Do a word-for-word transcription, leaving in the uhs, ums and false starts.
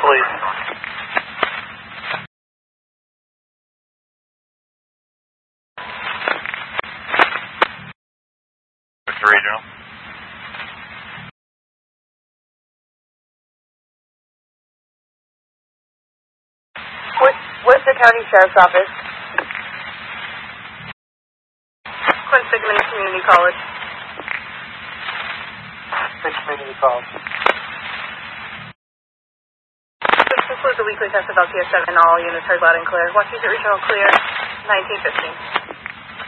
please. Regional. Worcester County Sheriff's Office. Quincy Community College. Six Community College. This concludes the weekly test of L T S seven. All units heard loud and clear. Washington Regional clear, nineteen fifteen.